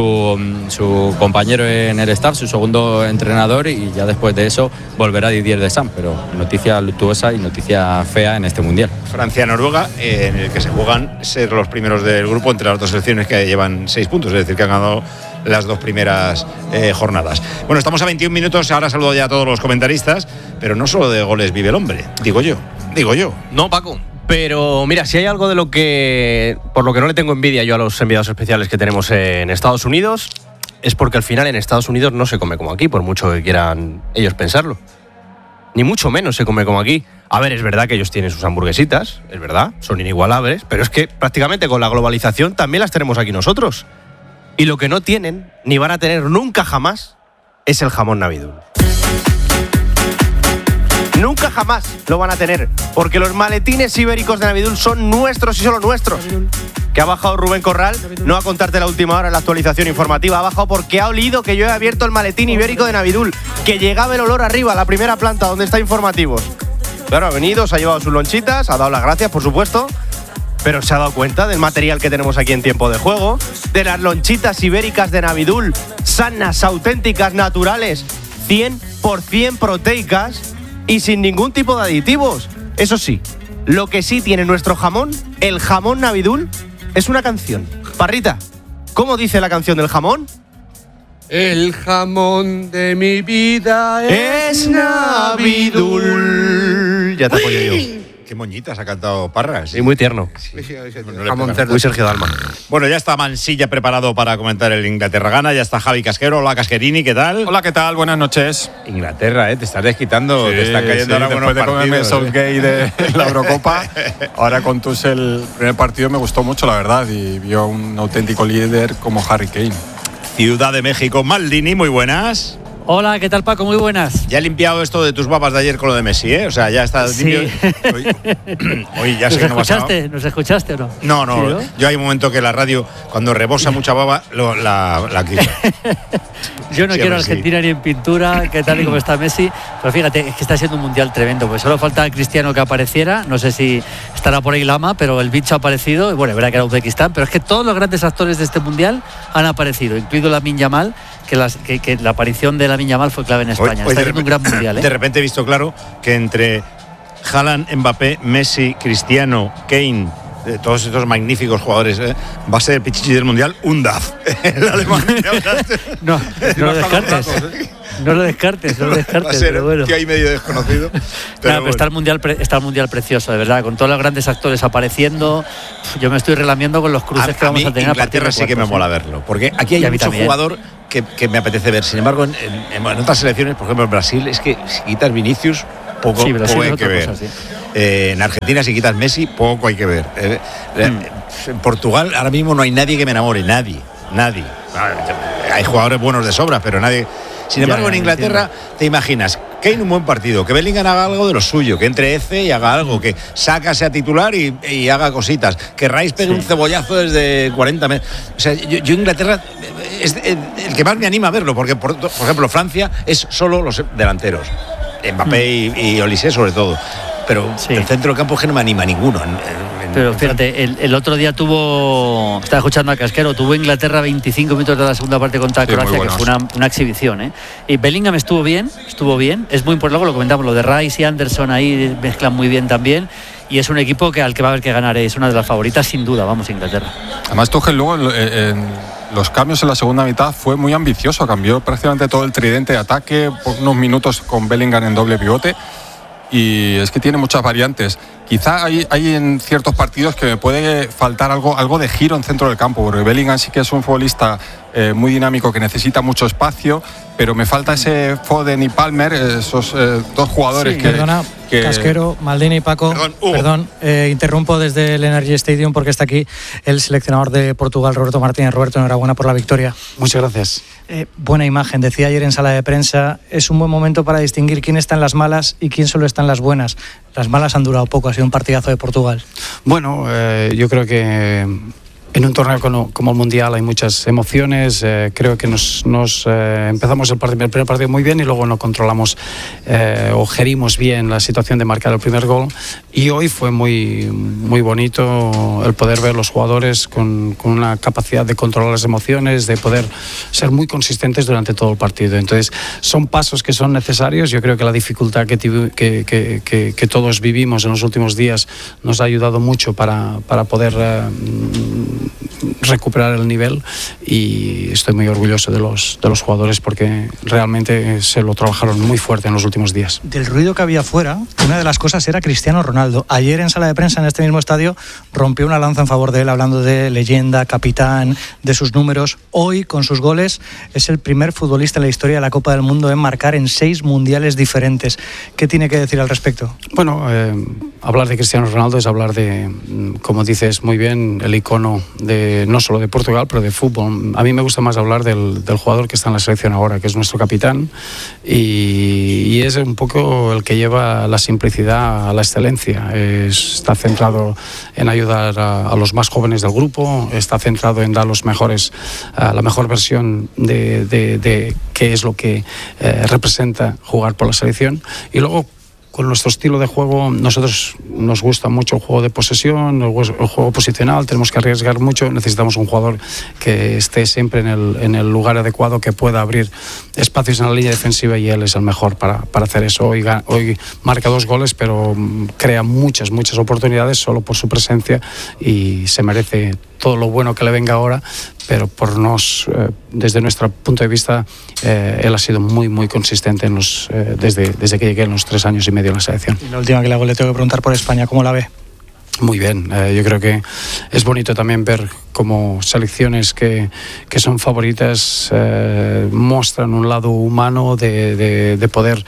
su compañero en el staff, su segundo entrenador y ya después de eso volverá Didier Deschamps, pero noticia luctuosa y noticia fea en este Mundial. Francia-Noruega, en el que se juegan ser los primeros del grupo entre las dos selecciones que llevan 6 puntos, es decir, que han ganado las 2 primeras jornadas. Bueno, estamos a 21 minutos, ahora saludo ya a todos los comentaristas, pero no solo de goles vive el hombre, digo yo. No, Paco, pero mira, si hay algo de lo que, por lo que no le tengo envidia yo a los enviados especiales que tenemos en Estados Unidos, es porque al final en Estados Unidos no se come como aquí, por mucho que quieran ellos pensarlo. Ni mucho menos se come como aquí. A ver, es verdad que ellos tienen sus hamburguesitas, es verdad, son inigualables, pero es que prácticamente con la globalización también las tenemos aquí nosotros. Y lo que no tienen, ni van a tener nunca jamás, es el jamón Navidul. Nunca jamás lo van a tener, porque los maletines ibéricos de Navidul son nuestros y solo nuestros. Que ha bajado Rubén Corral, no a contarte la última hora en la actualización informativa, ha bajado porque ha olido que yo he abierto el maletín ibérico de Navidul, que llegaba el olor arriba, a la primera planta, donde está Informativos. Claro, ha venido, se ha llevado sus lonchitas, ha dado las gracias, por supuesto, pero se ha dado cuenta del material que tenemos aquí en Tiempo de Juego, de las lonchitas ibéricas de Navidul, sanas, auténticas, naturales, 100% proteicas y sin ningún tipo de aditivos. Eso sí, lo que sí tiene nuestro jamón, el jamón Navidul, es una canción. Parrita, ¿cómo dice la canción del jamón? El jamón de mi vida es Navidul. Ya te apoyo yo. Qué moñitas ha cantado Parra. Sí, muy tierno. Jamón cerdo. Muy Sergio Dalma. Bueno, ya está Mansilla preparado para comentar el Inglaterra-Ghana. Ya está Javi Casquero. Hola, Casquerini, ¿qué tal? Hola, ¿qué tal? Buenas noches. Inglaterra, te estás desquitando. Sí, te están cayendo ahora buenos partidos. Después de comerme Southgate de la Eurocopa, ahora con Tuchel el primer partido me gustó mucho, la verdad. Y vio un auténtico líder como Harry Kane. Ciudad de México, Maldini, muy buenas. Hola, ¿qué tal, Paco? Muy buenas. Ya he limpiado esto de tus babas de ayer con lo de Messi, ¿eh? O sea, ya está limpio. Hoy ya sé que no vas a... ¿Nos escuchaste o no? No, ¿Sí, no? Yo hay un momento que la radio, cuando rebosa mucha baba, la quito. Yo no quiero Argentina ni en pintura, que tal y como está Messi. Pero fíjate, es que está siendo un mundial tremendo. Pues solo falta Cristiano que apareciera. No sé si estará por ahí Lama, pero el bicho ha aparecido. Bueno, es verdad que era Uzbekistán, pero es que todos los grandes actores de este mundial han aparecido, incluido Lamine Yamal, que la aparición de Lamine Yamal fue clave en España. Está siendo un gran mundial, ¿eh? De repente he visto claro que entre Haaland, Mbappé, Messi, Cristiano, Kane, todos estos magníficos jugadores, va a ser el pichichi del mundial un DAF. El alemán. No lo descartes. No lo descartes. Va a ser bueno. Que hay medio desconocido. Pero está el mundial precioso, de verdad, con todos los grandes actores apareciendo. Yo me estoy relamiendo con los cruces que vamos a tener. Inglaterra sí que me mola verlo, porque aquí hay mucho jugador que me apetece ver. Sin embargo, en otras selecciones, por ejemplo en Brasil, es que si quitas Vinicius, poco hay que ver. Cosa, sí. En Argentina, si quitas Messi, poco hay que ver. En Portugal ahora mismo no hay nadie que me enamore, nadie. Hay jugadores buenos de sobra, pero nadie. Sin embargo, en Inglaterra te imaginas que hay un buen partido, que Bellingham haga algo de lo suyo, que entre Eze y haga algo, que Saka sea titular y haga cositas, que Rice pegue un cebollazo desde 40 metros. O sea, yo Inglaterra es el que más me anima a verlo, porque por ejemplo Francia es solo los delanteros, Mbappé y Olise sobre todo. Pero el centro del campo es que no me anima ninguno. Pero fíjate, el otro día estaba escuchando a Casquero, tuvo Inglaterra 25 minutos de la segunda parte contra Croacia, que fue una exhibición, ¿eh? Y Bellingham estuvo bien, es muy importante, luego lo comentamos, lo de Rice y Anderson ahí mezclan muy bien también, y es un equipo al que va a haber que ganar, es una de las favoritas sin duda, vamos, Inglaterra. Además Tuchel luego en los cambios en la segunda mitad fue muy ambicioso, cambió prácticamente todo el tridente de ataque, por unos minutos con Bellingham en doble pivote, y es que tiene muchas variantes. Quizá hay en ciertos partidos que me puede faltar algo de giro en centro del campo, porque Bellingham sí que es un futbolista muy dinámico que necesita mucho espacio, pero me falta ese Foden y Palmer, esos dos jugadores que... Perdona, Casquero, Maldini y Paco, perdón, interrumpo desde el Energy Stadium porque está aquí el seleccionador de Portugal, Roberto Martínez. Roberto, enhorabuena por la victoria. Muchas gracias. Buena imagen, decía ayer en sala de prensa, es un buen momento para distinguir quién está en las malas y quién solo está en las buenas. Las malas han durado poco, ha sido un partidazo de Portugal. Bueno, yo creo que en un torneo como el Mundial hay muchas emociones. Creo que nos empezamos el primer partido muy bien y luego no controlamos o gerimos bien la situación de marcar el primer gol. Y hoy fue muy, muy bonito el poder ver los jugadores con una capacidad de controlar las emociones, de poder ser muy consistentes durante todo el partido. Entonces, son pasos que son necesarios. Yo creo que la dificultad que todos vivimos en los últimos días nos ha ayudado mucho para poder recuperar el nivel, y estoy muy orgulloso de los jugadores porque realmente se lo trabajaron muy fuerte en los últimos días. Del ruido que había fuera, una de las cosas era Cristiano Ronaldo. Ayer en sala de prensa en este mismo estadio rompió una lanza en favor de él, hablando de leyenda, capitán, de sus números. Hoy, con sus goles, es el primer futbolista en la historia de la Copa del Mundo en marcar en 6 mundiales diferentes. ¿Qué tiene que decir al respecto? Bueno, hablar de Cristiano Ronaldo es hablar de, como dices muy bien, el icono de no solo de Portugal, pero de fútbol. A mí me gusta más hablar del jugador que está en la selección ahora, que es nuestro capitán, y es un poco el que lleva la simplicidad a la excelencia. Está centrado en ayudar a los más jóvenes del grupo, está centrado en dar la mejor versión de qué es lo que representa jugar por la selección, y luego con nuestro estilo de juego, nosotros nos gusta mucho el juego de posesión, el juego posicional, tenemos que arriesgar mucho, necesitamos un jugador que esté siempre en el lugar adecuado, que pueda abrir espacios en la línea defensiva, y él es el mejor para hacer eso. Hoy marca 2 goles, pero crea muchas oportunidades solo por su presencia, y se merece todo lo bueno que le venga ahora, pero desde nuestro punto de vista, él ha sido muy, muy consistente desde que llegué en los 3 años y medio en la selección. Y la última que le hago, le tengo que preguntar por España, ¿cómo la ve? Muy bien, yo creo que es bonito también ver como selecciones que son favoritas muestran un lado humano de poder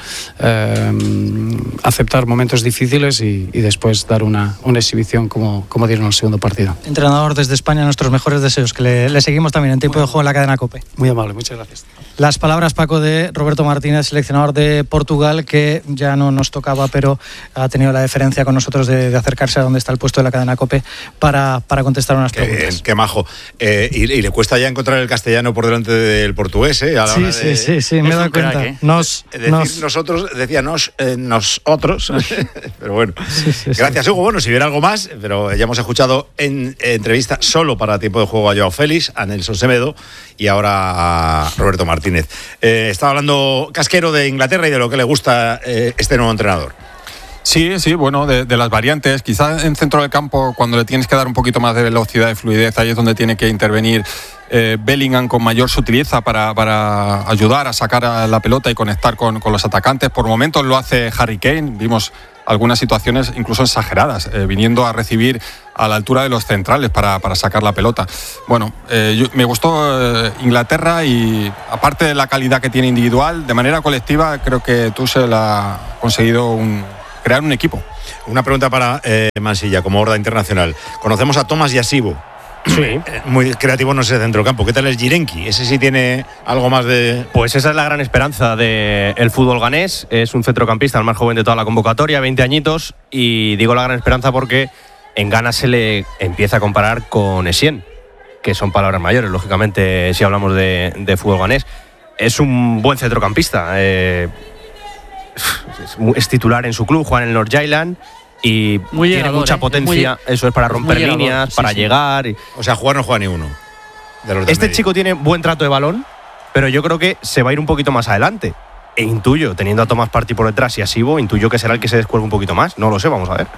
aceptar momentos difíciles y después dar una exhibición como dieron el segundo partido. Entrenador, desde España, nuestros mejores deseos, que le seguimos también en tiempo de juego en la cadena COPE. Muy amable, muchas gracias. Las palabras, Paco, de Roberto Martínez, seleccionador de Portugal, que ya no nos tocaba, pero ha tenido la deferencia con nosotros de acercarse a donde está el puesto de la cadena COPE para contestar unas preguntas. Qué majo. Y le cuesta ya encontrar el castellano por delante del portugués, ¿eh? A la hora de... Sí, me he dado cuenta. Nosotros, decía nosotros, pero bueno. Gracias, Hugo. Bueno, si hubiera algo más, pero ya hemos escuchado en entrevista solo para tiempo de juego a Joao Félix, a Nelson Semedo y ahora a Roberto Martínez. Estaba hablando Casquero de Inglaterra y de lo que le gusta este nuevo entrenador. Sí, bueno, de las variantes. Quizás en centro del campo, cuando le tienes que dar un poquito más de velocidad y fluidez, ahí es donde tiene que intervenir Bellingham con mayor sutileza para ayudar a sacar a la pelota y conectar con los atacantes. Por momentos lo hace Harry Kane. Vimos algunas situaciones incluso exageradas, viniendo a recibir a la altura de los centrales para sacar la pelota. Bueno, me gustó Inglaterra y aparte de la calidad que tiene individual, de manera colectiva creo que Tuchel ha conseguido crear un equipo. Una pregunta para Mansilla, como Horda Internacional. Conocemos a Thomas Yassibo. Sí. Muy creativo, no sé, centrocampo. ¿Qué tal es Jirenki? ¿Ese sí tiene algo más de...? Pues esa es la gran esperanza del fútbol ganés. Es un centrocampista, el más joven de toda la convocatoria, 20 añitos. Y digo la gran esperanza porque en Ghana se le empieza a comparar con Essien, que son palabras mayores, lógicamente, si hablamos de fútbol ganés. Es un buen centrocampista. Es titular en su club, juega en el North Island. Y muy tiene llegador, mucha potencia, eso es para romper líneas, para llegar. O sea, jugar no juega ni uno. Este chico tiene buen trato de balón, pero yo creo que se va a ir un poquito más adelante. E intuyo, teniendo a Thomas Partey por detrás y a Sibo, intuyo que será el que se descuelgue un poquito más. No lo sé, vamos a ver.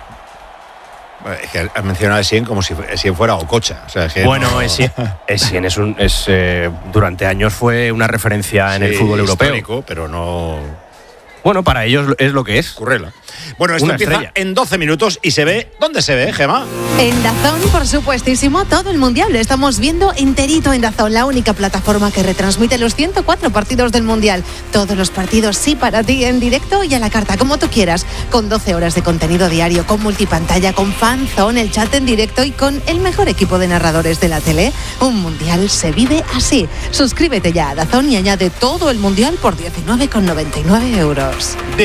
Es que has mencionado a Essien como si Essien fuera Okocha. O sea, bueno, no... Essien durante años fue una referencia en el fútbol europeo. Histórico, pero no... Bueno, para ellos es lo que es. Currela. Bueno, esto empieza en 12 minutos y se ve... ¿Dónde se ve, Gemma? En DAZN, por supuestísimo, todo el Mundial lo estamos viendo enterito en DAZN, la única plataforma que retransmite los 104 partidos del Mundial. Todos los partidos, sí, para ti, en directo y a la carta, como tú quieras. Con 12 horas de contenido diario, con multipantalla, con FanZone, el chat en directo y con el mejor equipo de narradores de la tele. Un Mundial se vive así. Suscríbete ya a DAZN y añade todo el Mundial por 19,99 euros.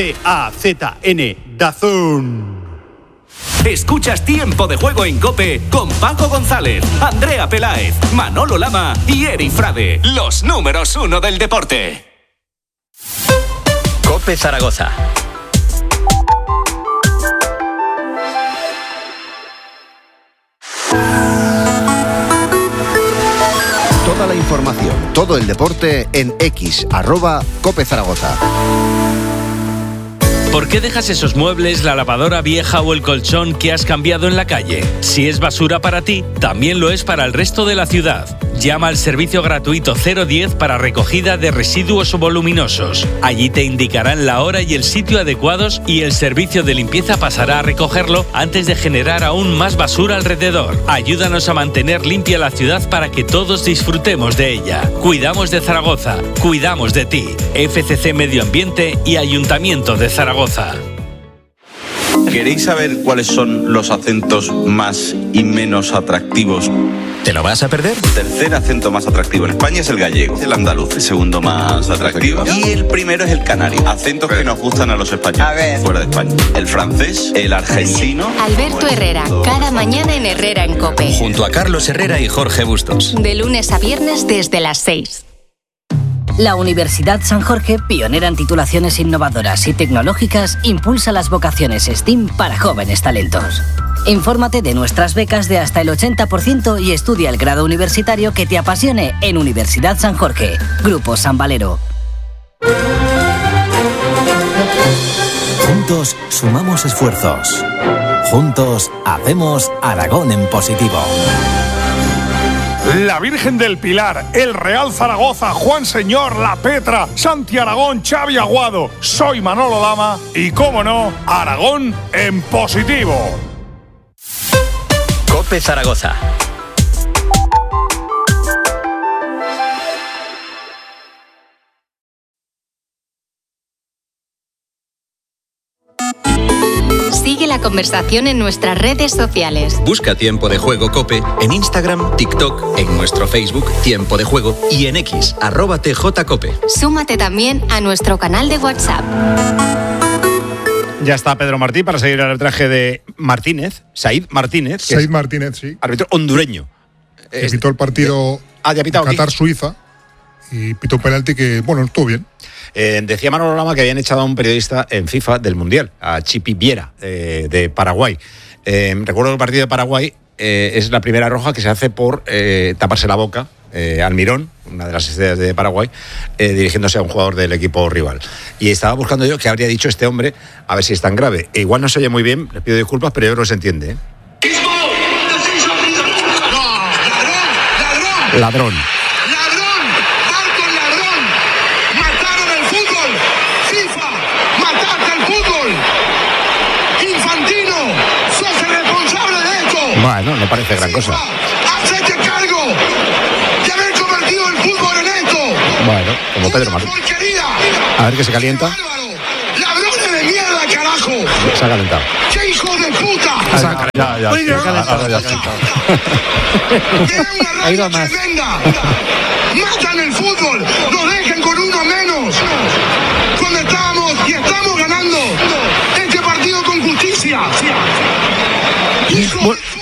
DAZN, DAZN. Escuchas Tiempo de Juego en COPE con Paco González, Andrea Peláez, Manolo Lama y Eri Frade, los números 1 del deporte. COPE Zaragoza. Toda la información, todo el deporte en X, @COPE Zaragoza. ¿Por qué dejas esos muebles, la lavadora vieja o el colchón que has cambiado en la calle? Si es basura para ti, también lo es para el resto de la ciudad. Llama al servicio gratuito 010 para recogida de residuos voluminosos. Allí te indicarán la hora y el sitio adecuados y el servicio de limpieza pasará a recogerlo antes de generar aún más basura alrededor. Ayúdanos a mantener limpia la ciudad para que todos disfrutemos de ella. Cuidamos de Zaragoza, cuidamos de ti. FCC Medio Ambiente y Ayuntamiento de Zaragoza. ¿Queréis saber cuáles son los acentos más y menos atractivos? ¿Te lo vas a perder? El tercer acento más atractivo en España es el gallego, el andaluz, el segundo más atractivo. Y el primero es el canario. Acentos que nos gustan a los españoles fuera de España. El francés, el argentino. Alberto Herrera, cada mañana en Herrera en COPE. Junto a Carlos Herrera y Jorge Bustos. De lunes a viernes desde las 6. La Universidad San Jorge, pionera en titulaciones innovadoras y tecnológicas, impulsa las vocaciones STEAM para jóvenes talentos. Infórmate de nuestras becas de hasta el 80% y estudia el grado universitario que te apasione en Universidad San Jorge. Grupo San Valero. Juntos sumamos esfuerzos. Juntos hacemos Aragón en positivo. La Virgen del Pilar, el Real Zaragoza, Juan Señor, La Petra, Santi Aragón, Xavi Aguado. Soy Manolo Lama y, cómo no, Aragón en positivo. COPE Zaragoza. la conversación en nuestras redes sociales. Busca Tiempo de Juego COPE en Instagram, TikTok, en nuestro Facebook Tiempo de Juego y en X, @TJCOPE. Súmate también a nuestro canal de WhatsApp. Ya está Pedro Martí para seguir el arbitraje de Martínez, Said Martínez. Said Martínez, sí. Árbitro hondureño. Que pitó el partido Qatar-Suiza y pitó un penalti que, bueno, estuvo bien. Decía Manolo Lama que habían echado a un periodista en FIFA del Mundial, a Chipi Viera, de Paraguay. Recuerdo que el partido de Paraguay es la primera roja que se hace por taparse la boca. Almirón, una de las estrellas de Paraguay, dirigiéndose a un jugador del equipo rival. Y estaba buscando yo qué habría dicho este hombre, a ver si es tan grave. Igual no se oye muy bien, les pido disculpas, pero yo creo que se entiende. Ladrón. Bueno, no parece gran cosa. ¡Hacete cargo de haber convertido el fútbol en esto! Bueno, como Pedro Martín. A ver que se calienta. ¡Ladrones de mierda, carajo! Se ha calentado. ¡Qué hijo de puta! Ya. Ahí va más. Matan el fútbol, nos dejen con uno menos. Cuando estábamos y estamos ganando este partido con justicia. Hijo de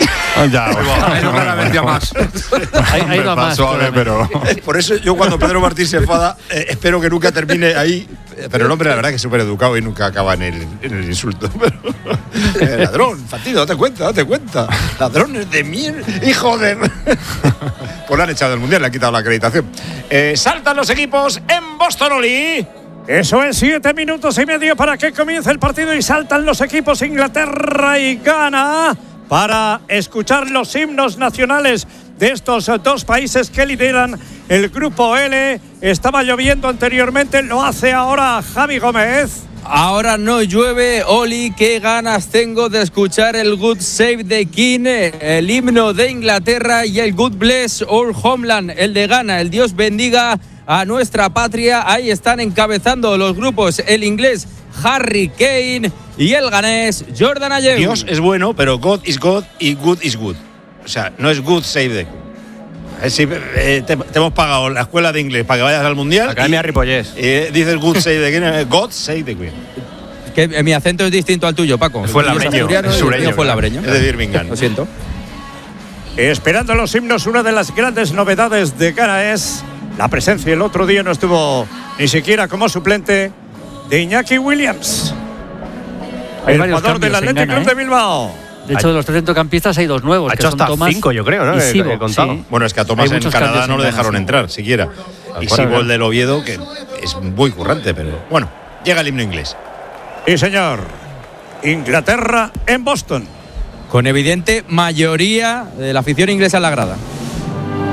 más. Ahí va más. Suave, pero... Por eso yo cuando Pedro Martín se enfada, espero que nunca termine ahí. Pero el hombre, la verdad, que es súper educado y nunca acaba en el insulto. Ladrón, Fantino, date cuenta. Ladrones de mierda, hijo de... Pues lo han echado del Mundial, le han quitado la acreditación. Saltan los equipos en Boston, Oli. Eso es 7 minutos y medio para que comience el partido y saltan los equipos Inglaterra y Ghana para escuchar los himnos nacionales de estos dos países que lideran el grupo L. Estaba lloviendo anteriormente, lo hace ahora Javi Gómez. Ahora no llueve, Oli, qué ganas tengo de escuchar el God Save the King, el himno de Inglaterra, y el God Bless Our Homeland, el de Ghana, el Dios bendiga a nuestra patria. Ahí están encabezando los grupos el inglés Harry Kane y el ganés Jordan Ayew. Dios es bueno, pero God is God y good is good. O sea, no es good save the Queen. Te hemos pagado la escuela de inglés para que vayas al Mundial. Academia Ripollés. Dices good save the Queen, God save the Queen. Que mi acento es distinto al tuyo, Paco. Fue labreño. Fue labreño. Es de Birmingham. Lo siento. Esperando los himnos, una de las grandes novedades de Ghana es la presencia. El otro día no estuvo ni siquiera como suplente de Iñaki Williams, el jugador del Athletic Club de Bilbao. De hecho, de los tres centrocampistas hay dos nuevos. Ha hecho hasta Tomás 5, yo creo, ¿no? Y Sibo, sí. Bueno, es que a Tomás en Canadá no lo dejaron entrar, siquiera. Y Sibo, el del Oviedo, que es muy currante, pero bueno, llega el himno inglés. Y señor, Inglaterra en Boston. Con evidente mayoría de la afición inglesa en la grada.